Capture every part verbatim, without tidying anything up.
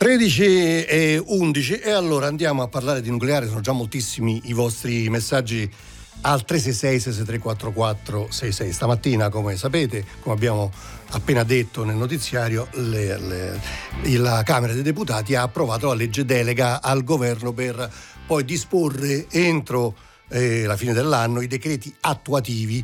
tredici e undici e allora andiamo a parlare di nucleare. Sono già moltissimi i vostri messaggi al tre sei sei sei sei tre quattro quattro sei sei. Stamattina, come sapete, come abbiamo appena detto nel notiziario, le, le, la Camera dei Deputati ha approvato la legge delega al governo per poi disporre entro eh, la fine dell'anno i decreti attuativi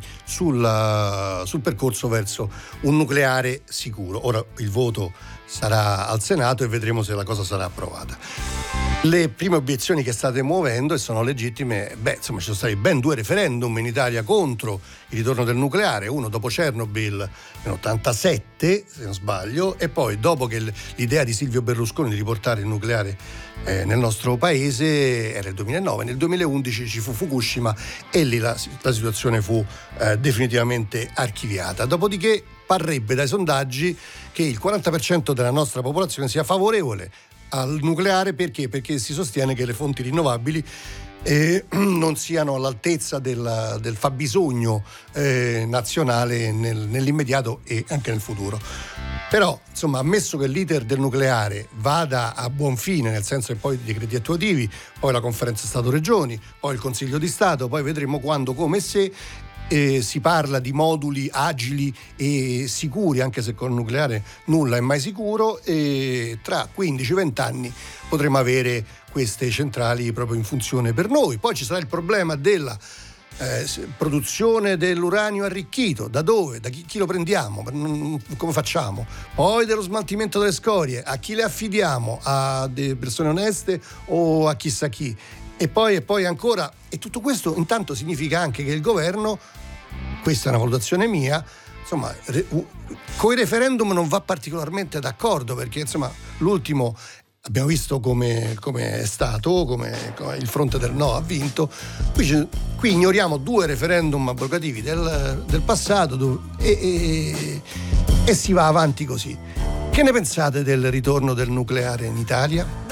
sul, sul percorso verso un nucleare sicuro. Ora il voto sarà al Senato e vedremo se la cosa sarà approvata. Le prime obiezioni che state muovendo, e sono legittime, beh, insomma, ci sono stati ben due referendum in Italia contro il ritorno del nucleare, uno dopo Chernobyl nell'ottantasette, se non sbaglio, e poi dopo che l'idea di Silvio Berlusconi di riportare il nucleare eh, nel nostro paese era il duemilanove, nel duemilaundici ci fu Fukushima e lì la, la situazione fu eh, definitivamente archiviata. Dopodiché parrebbe dai sondaggi che il quaranta per cento della nostra popolazione sia favorevole al nucleare. Perché? Perché si sostiene che le fonti rinnovabili eh, non siano all'altezza del, del fabbisogno eh, nazionale nel, nell'immediato e anche nel futuro. Però, insomma, ammesso che l'iter del nucleare vada a buon fine, nel senso che poi i decreti attuativi, poi la conferenza Stato-Regioni, poi il Consiglio di Stato, poi vedremo quando, come e se, Eh, si parla di moduli agili e sicuri, anche se con il nucleare nulla è mai sicuro, e tra quindici venti anni potremo avere queste centrali proprio in funzione per noi. Poi ci sarà il problema della eh, produzione dell'uranio arricchito, da dove, da chi, chi lo prendiamo, come facciamo? Poi dello smaltimento delle scorie, a chi le affidiamo? A delle persone oneste o a chissà chi? E poi, e poi ancora, e tutto questo intanto significa anche che il governo, questa è una valutazione mia, insomma, re, con i referendum non va particolarmente d'accordo, perché insomma l'ultimo abbiamo visto come, come è stato, come, come il fronte del no ha vinto. Qui, qui ignoriamo due referendum abrogativi del, del passato dove, e, e, e si va avanti così. Che ne pensate del ritorno del nucleare in Italia?